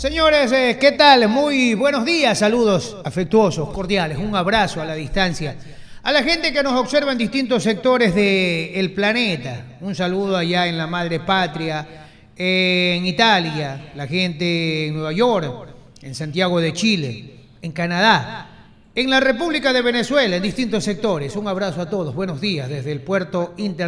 Señores, ¿qué tal? Muy buenos días, saludos afectuosos, cordiales, un abrazo a la distancia. A la gente que nos observa en distintos sectores del planeta, un saludo allá en la madre patria, en Italia, la gente en Nueva York, en Santiago de Chile, en Canadá, en la República de Venezuela, en distintos sectores. Un abrazo a todos, buenos días desde el puerto internacional.